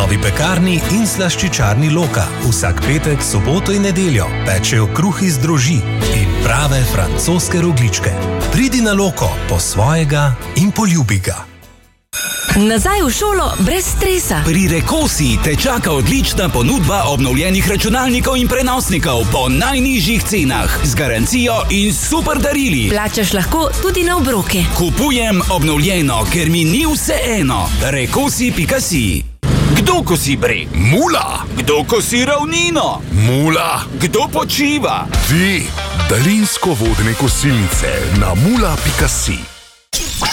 novi pekarni in slaščičarni Loka vsak petek, soboto in nedeljo pečejo kruh iz drožji in prave francoske rogljičke. Pridi na Loko po svojega in poljubi ga. Nazaj v šolo brez stresa. Pri Rekosi te čaka odlična ponudba obnovljenih računalnikov in prenosnikov po najnižjih cenah, z garancijo in super darili. Plačaš lahko tudi na obroke. Kupujem obnovljeno, ker mi ni vseeno. Rekosi.si. Kdo kosi breg? Mula. Kdo kosi ravnino? Mula. Kdo počiva? Vi, daljinsko vodene kosilnice na mula.si.